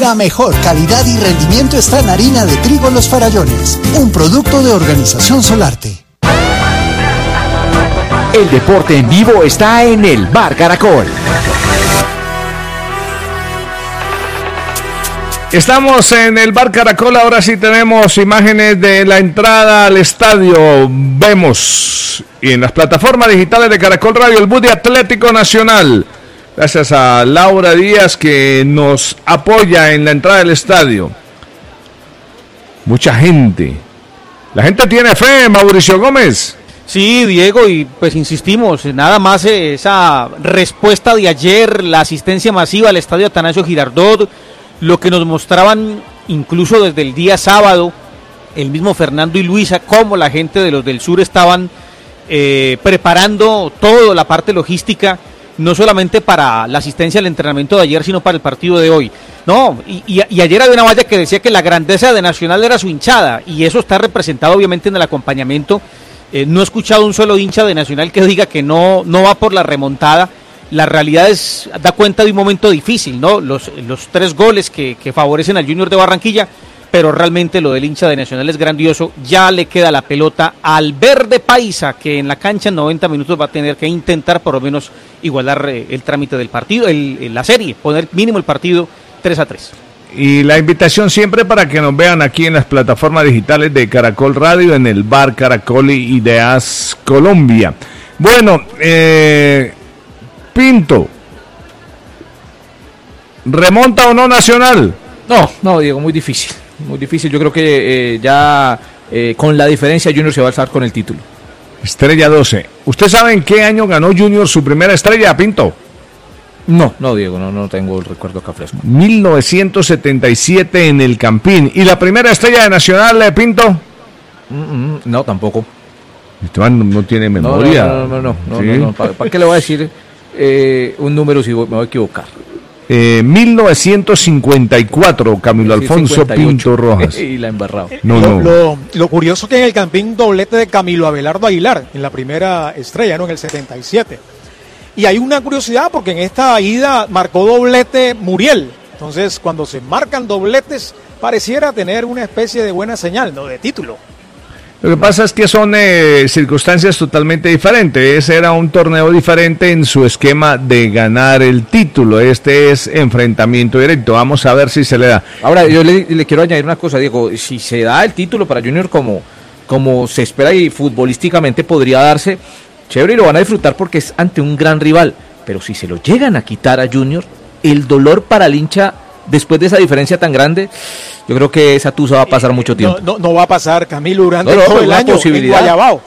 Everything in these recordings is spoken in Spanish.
La mejor calidad y rendimiento está en harina de trigo Los Farallones, un producto de Organización Solarte. El deporte en vivo está en el Bar Caracol. Estamos en el Bar Caracol, ahora sí tenemos imágenes de la entrada al estadio. Vemos y en las plataformas digitales de Caracol Radio el bus de Atlético Nacional. Gracias a Laura Díaz que nos apoya en la entrada del estadio. Mucha gente. La gente tiene fe, Mauricio Gómez. Sí, Diego, y pues insistimos, nada más esa respuesta de ayer, la asistencia masiva al estadio Atanasio Girardot, lo que nos mostraban incluso desde el día sábado, el mismo Fernando y Luisa, cómo la gente de los del sur estaban preparando toda la parte logística, no solamente para la asistencia al entrenamiento de ayer, sino para el partido de hoy. No, y ayer había una valla que decía que la grandeza de Nacional era su hinchada, y eso está representado obviamente en el acompañamiento. No he escuchado un solo hincha de Nacional que diga que no va por la remontada. La realidad da cuenta de un momento difícil, ¿no? Los 3 goles que favorecen al Junior de Barranquilla, pero realmente lo del hincha de Nacional es grandioso. Ya le queda la pelota al verde paisa, que en la cancha en 90 minutos va a tener que intentar por lo menos igualar el trámite del partido, la serie, poner mínimo el partido 3-3. Y la invitación siempre para que nos vean aquí en las plataformas digitales de Caracol Radio, en el Bar Caracol y Ideas Colombia. Bueno, Pinto, ¿remonta o no Nacional? No, Diego, muy difícil. Muy difícil, yo creo que ya con la diferencia Junior se va a alzar con el título. Estrella 12. ¿Usted sabe en qué año ganó Junior su primera estrella, Pinto? No, Diego, no tengo el recuerdo acá fresco. 1977 en el Campín. ¿Y la primera estrella de Nacional, Pinto? No, tampoco. Esteban no tiene memoria. No. ¿Para qué le voy a decir un número si me voy a equivocar? 1954, Camilo Alfonso 58. Pinto Rojas. Y la embarrado. Lo curioso que en el Campín doblete de Camilo Abelardo Aguilar en la primera estrella, ¿no? En el 77. Y hay una curiosidad porque en esta ida marcó doblete Muriel. Entonces, cuando se marcan dobletes, pareciera tener una especie de buena señal, ¿no? De título. Lo que pasa es que son circunstancias totalmente diferentes. Ese era un torneo diferente en su esquema de ganar el título. Este es enfrentamiento directo. Vamos a ver si se le da. Ahora, yo le quiero añadir una cosa, Diego. Si se da el título para Junior como se espera y futbolísticamente podría darse, chévere, y lo van a disfrutar porque es ante un gran rival. Pero si se lo llegan a quitar a Junior, el dolor para el hincha después de esa diferencia tan grande, yo creo que esa tusa va a pasar mucho tiempo. No va a pasar, Camilo, durante todo el año en Guayabao.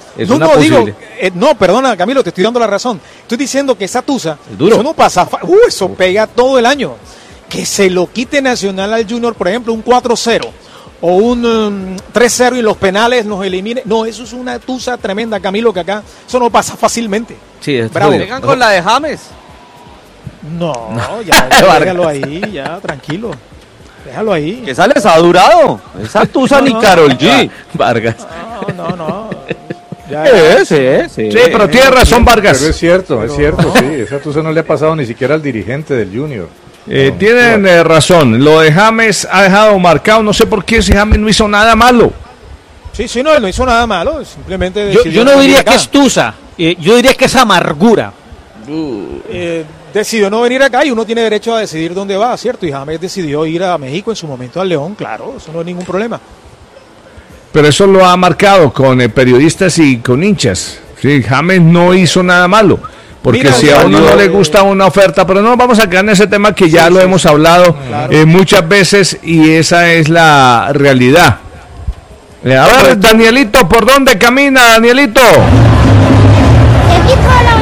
Perdona, Camilo, te estoy dando la razón. Estoy diciendo que esa tusa, eso no pasa, eso pega todo el año. Que se lo quite Nacional al Junior, por ejemplo, un 4-0 o un 3-0 y los penales nos elimine. No, eso es una tusa tremenda, Camilo, que acá eso no pasa fácilmente. Sí, bravo. Vengan con la de James. No, ya déjalo ahí, ya, tranquilo. Déjalo ahí. Que sale sadurado. Esa tusa ni Karol G. Vargas. No. Sí, pero tiene razón Vargas. Pero es cierto, sí. Esa tusa no le ha pasado ni siquiera al dirigente del Junior. Tienen razón. Lo de James ha dejado marcado. No sé por qué si James no hizo nada malo. Sí, él no hizo nada malo. Simplemente yo no diría que es tusa. Yo diría que es amargura. Decidió no venir acá y uno tiene derecho a decidir dónde va, ¿cierto? Y James decidió ir a México en su momento al León, claro, eso no es ningún problema. Pero eso lo ha marcado con periodistas y con hinchas. Sí, James no hizo nada malo. Porque si a uno no le gusta una oferta, pero no vamos a quedar en ese tema que ya lo hemos hablado muchas veces y esa es la realidad. A ver, Danielito, ¿por dónde camina, Danielito? Aquí toda la